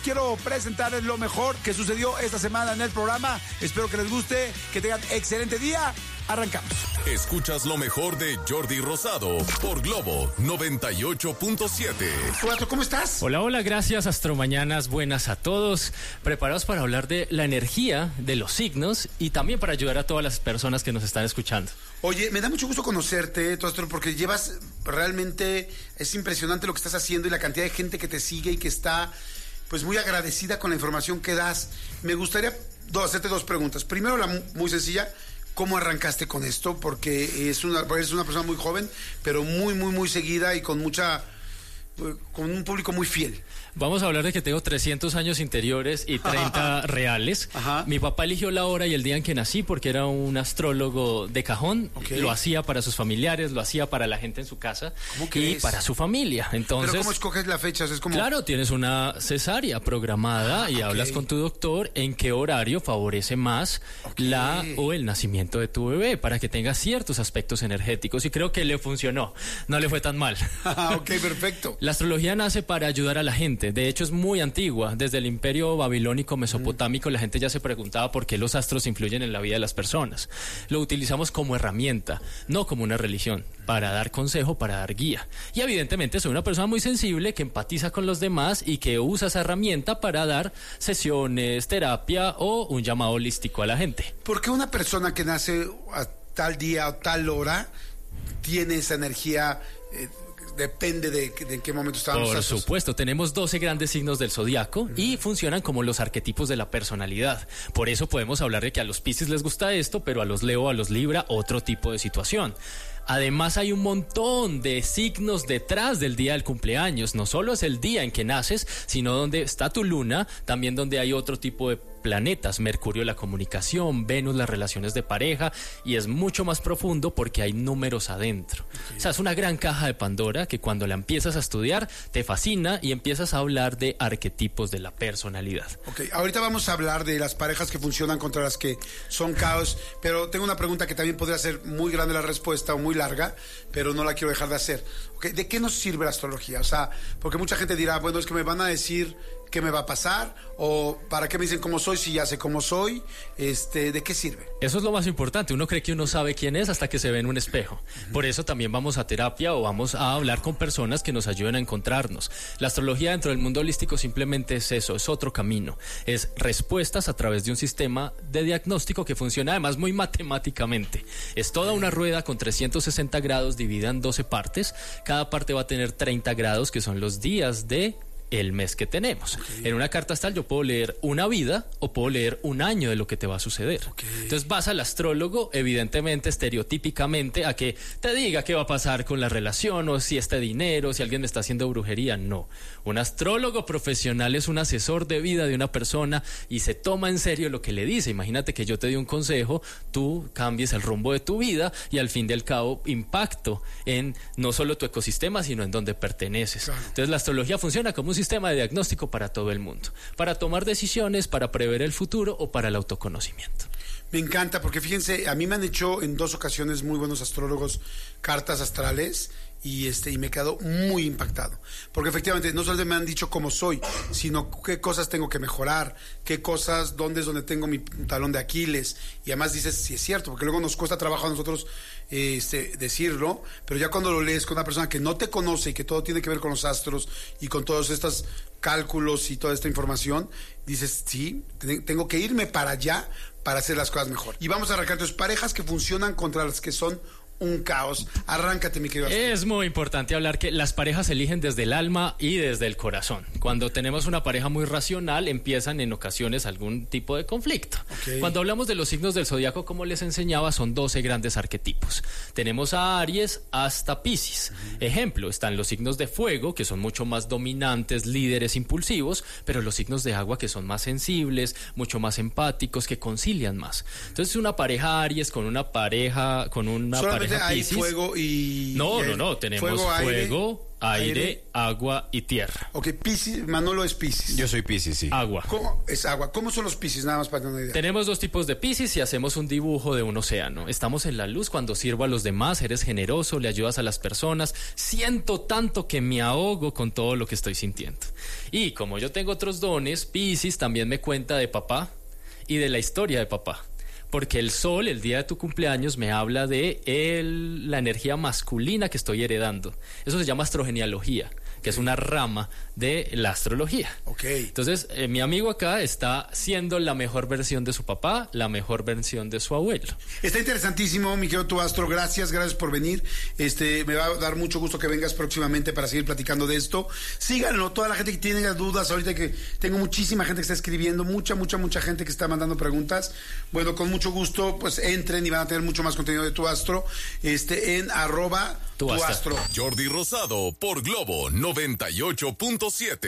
quiero presentarles lo mejor que sucedió esta semana en el programa. Espero que les guste, que tengan excelente día. Arrancamos. Escuchas lo mejor de Jordi Rosado por Globo 98.7. Cuatro, ¿cómo estás? Hola, hola, gracias, Astromañanas, buenas a todos. Preparados para hablar de la energía, de los signos y también para ayudar a todas las personas que nos están escuchando. Oye, me da mucho gusto conocerte, todo esto, porque llevas realmente, es impresionante lo que estás haciendo y la cantidad de gente que te sigue y que está pues muy agradecida con la información que das. Me gustaría hacerte dos preguntas. Primero, la muy sencilla. ¿Cómo arrancaste con esto? Porque eres una persona muy joven, pero muy seguida y con un público muy fiel. Vamos a hablar de que tengo 300 años interiores y 30 reales. Ajá. Mi papá eligió la hora y el día en que nací porque era un astrólogo de cajón. Okay. Lo hacía para sus familiares, lo hacía para la gente en su casa y para su familia. Entonces, ¿pero cómo escoges la fecha? Es como... Claro, tienes una cesárea programada y hablas con tu doctor en qué horario favorece más la o el nacimiento de tu bebé para que tenga ciertos aspectos energéticos, y creo que le funcionó. No le fue tan mal. Ok, perfecto. La astrología nace para ayudar a la gente. De hecho, es muy antigua. Desde el imperio babilónico mesopotámico, la gente ya se preguntaba por qué los astros influyen en la vida de las personas. Lo utilizamos como herramienta, no como una religión, para dar consejo, para dar guía. Y evidentemente soy una persona muy sensible que empatiza con los demás y que usa esa herramienta para dar sesiones, terapia o un llamado holístico a la gente. ¿Por qué una persona que nace a tal día o tal hora tiene esa energía? Depende de en qué momento estaban los astros. Por supuesto, tenemos 12 grandes signos del zodiaco y funcionan como los arquetipos de la personalidad. Por eso podemos hablar de que a los Piscis les gusta esto, pero a los Leo, a los Libra, otro tipo de situación. Además, hay un montón de signos detrás del día del cumpleaños. No solo es el día en que naces, sino donde está tu luna, también donde hay otro tipo de planetas. Mercurio, la comunicación; Venus, las relaciones de pareja, y es mucho más profundo porque hay números adentro. O sea, es una gran caja de Pandora que cuando la empiezas a estudiar te fascina y empiezas a hablar de arquetipos de la personalidad. Ok, ahorita vamos a hablar de las parejas que funcionan contra las que son caos, pero tengo una pregunta que también podría ser muy grande la respuesta o muy larga, pero no la quiero dejar de hacer. Okay, ¿de qué nos sirve la astrología? O sea, porque mucha gente dirá, bueno, es que me van a decir qué me va a pasar, o para qué me dicen cómo soy si ya sé cómo soy. ¿De qué sirve? Eso es lo más importante. Uno cree que uno sabe quién es hasta que se ve en un espejo. Por eso también vamos a terapia o vamos a hablar con personas que nos ayuden a encontrarnos. La astrología dentro del mundo holístico simplemente es eso, es otro camino. Es respuestas a través de un sistema de diagnóstico que funciona además muy matemáticamente. Es toda una rueda con 360 grados dividida en 12 partes. Cada parte va a tener 30 grados, que son los días de el mes que tenemos. En una carta astral yo puedo leer una vida o puedo leer un año de lo que te va a suceder. Entonces vas al astrólogo, evidentemente, estereotípicamente, a que te diga qué va a pasar con la relación, o si este dinero, si alguien está haciendo brujería. No. Un astrólogo profesional es un asesor de vida de una persona y se toma en serio lo que le dice. Imagínate que yo te doy un consejo, tú cambies el rumbo de tu vida y al fin del cabo impacto en no solo tu ecosistema, sino en donde perteneces. Claro. Entonces la astrología funciona como un sistema de diagnóstico para todo el mundo, para tomar decisiones, para prever el futuro o para el autoconocimiento. Me encanta, porque fíjense, a mí me han hecho en 2 ocasiones muy buenos astrólogos cartas astrales y me he quedado muy impactado, porque efectivamente no solo me han dicho cómo soy, sino qué cosas tengo que mejorar, qué cosas, dónde es donde tengo mi talón de Aquiles, y además dices si es cierto, porque luego nos cuesta trabajo a nosotros decirlo, pero ya cuando lo lees con una persona que no te conoce y que todo tiene que ver con los astros y con todos estos cálculos y toda esta información, dices, sí, tengo que irme para allá para hacer las cosas mejor. Y vamos a arrancar tus parejas que funcionan contra las que son un caos. Arráncate, mi querido Astro. Es muy importante hablar que las parejas se eligen desde el alma y desde el corazón. Cuando tenemos una pareja muy racional, empiezan en ocasiones algún tipo de conflicto. Cuando hablamos de los signos del zodiaco, como les enseñaba, son 12 grandes arquetipos. Tenemos a Aries hasta Piscis. Ejemplo, están los signos de fuego, que son mucho más dominantes, líderes, impulsivos, pero los signos de agua, que son más sensibles, mucho más empáticos, que concilian más. Entonces, una pareja Aries con una pareja solamente pareja hay Piscis. fuego y... No, tenemos fuego, aire, agua y tierra. Ok, Piscis, Manolo es Piscis. Yo soy Piscis, sí. Agua. ¿Cómo es agua? ¿Cómo son los Piscis? Nada más para tener una idea. Tenemos 2 tipos de Piscis y hacemos un dibujo de un océano. Estamos en la luz cuando sirvo a los demás, eres generoso, le ayudas a las personas. Siento tanto que me ahogo con todo lo que estoy sintiendo. Y como yo tengo otros dones, Piscis también me cuenta de papá y de la historia de papá. Porque el sol, el día de tu cumpleaños, me habla de la energía masculina que estoy heredando. Eso se llama astrogenealogía, que es una rama de la astrología. Ok. Entonces, mi amigo acá está siendo la mejor versión de su papá, la mejor versión de su abuelo. Está interesantísimo, mi querido tu astro. Gracias por venir. Me va a dar mucho gusto que vengas próximamente para seguir platicando de esto. Síganlo, toda la gente que tiene dudas, ahorita que tengo muchísima gente que está escribiendo, mucha gente que está mandando preguntas. Bueno, con mucho gusto, pues entren y van a tener mucho más contenido de tu astro, en @tuastro. Jordi Rosado por Globo 98.7.